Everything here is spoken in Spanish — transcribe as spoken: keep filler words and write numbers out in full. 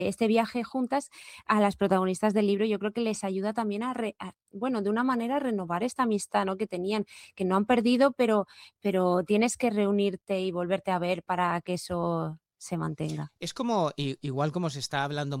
este viaje juntas, a las protagonistas del libro, yo creo que les ayuda también a re a bueno, de una manera a renovar esta amistad, ¿no?, que tenían, que no han perdido, pero pero tienes que reunirte y volverte a ver para que eso se mantenga. Es como i igual como se está hablando